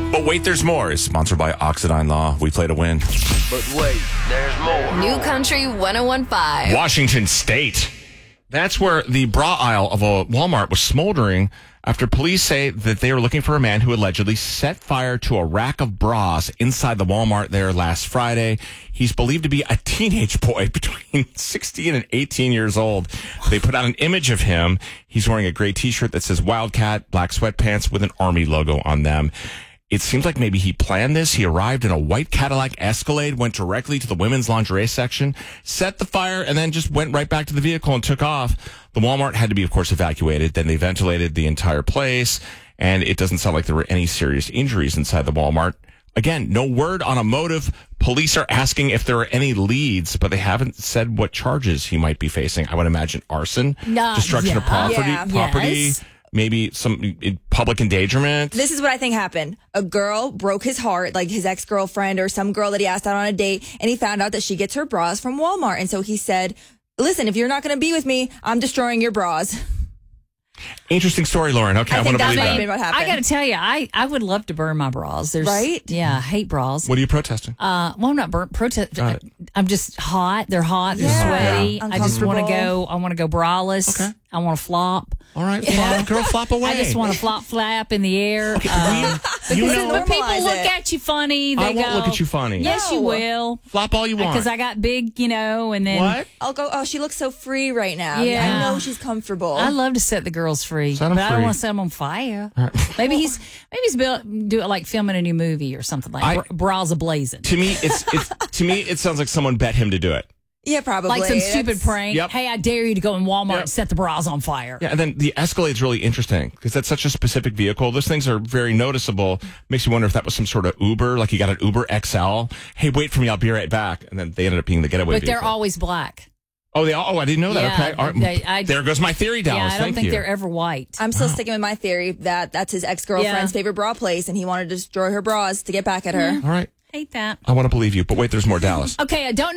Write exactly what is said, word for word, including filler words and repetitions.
But wait, there's more is sponsored by Oxidine Law. We play to win. But wait, there's more. New Country one oh one point five. Washington State. That's where the bra aisle of a Walmart was smoldering after police say that they were looking for a man who allegedly set fire to a rack of bras inside the Walmart there last Friday. He's believed to be a teenage boy between sixteen and eighteen years old. They put out an image of him. He's wearing a gray T-shirt that says Wildcat, black sweatpants with an Army logo on them. It seems like maybe he planned this. He arrived in a white Cadillac Escalade, went directly to the women's lingerie section, set the fire, and then just went right back to the vehicle and took off. The Walmart had to be, of course, evacuated. Then they ventilated the entire place, and it doesn't sound like there were any serious injuries inside the Walmart. Again, no word on a motive. Police are asking if there are any leads, but they haven't said what charges he might be facing. I would imagine arson, No, destruction yeah. of property, Yeah. property. Yes. Maybe some public endangerment. This is what I think happened. A girl broke his heart, like his ex-girlfriend or some girl that he asked out on a date, and he found out that she gets her bras from Walmart. And so he said, listen, if you're not going to be with me, I'm destroying your bras. Interesting story, Lauren. Okay, I, I want think to that's believe what that. what happened. I got to tell you, I, I would love to burn my bras. There's, Right? Yeah, I hate bras. What are you protesting? Uh, well, I'm not burnt. Protest. Got it. I'm just hot. They're hot. They're Yeah. sweaty. Yeah. I just want to Uncomfortable. go. I want to go braless. Okay. I want to flop. All right, flop, girl, flop away. I just want to flop flap in the air. Okay, Uh, we- you because know, when people Normalize look it. at you funny, they I go, won't look at you funny. Yes, you No. will. Flop all you want. Because I got big, you know, and then What? I'll go, oh, she looks so free right now. Yeah. I know she's comfortable. I love to set the girls free, Set 'em but I don't free. want to set them on fire. Maybe he's maybe he's built, do it like filming a new movie or something like I- bra- bras ablazing. To me, it's it's to me it sounds like someone bet him to do it. yeah, probably. Like some stupid That's- prank. Yep. Hey, I dare you to go in Walmart Yep. and set the bras on fire. Yeah, and then the Escalade's really interesting because that's such a specific vehicle. Those things are very noticeable. Makes you wonder if that was some sort of Uber, like you got an Uber X L. Hey, wait for me, I'll be right back. And then they ended up being the getaway But they're vehicle. always black. Oh, they all, oh, I didn't know that. Yeah, okay, All right. they- I- there goes my theory, Dallas. Yeah, I don't Thank think you. they're ever white. I'm still sticking with my theory that that's his ex-girlfriend's Yeah. favorite bra place, and he wanted to destroy her bras to get back at her. All right, Hate that. I want to believe you, but wait, there's more, Dallas. Okay, I don't